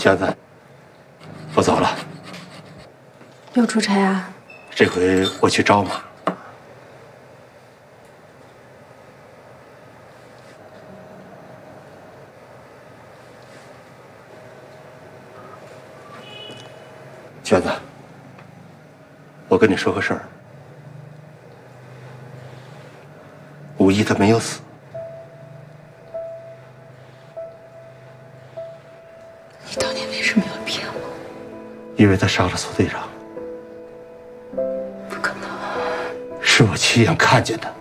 娟子，我走了。 又出差啊？ 这回我去招马。娟子，我跟你说个事儿。武一他没有死。 你当年为什么要骗我？ 因为他杀了苏队长。 不可能。 是我亲眼看见的。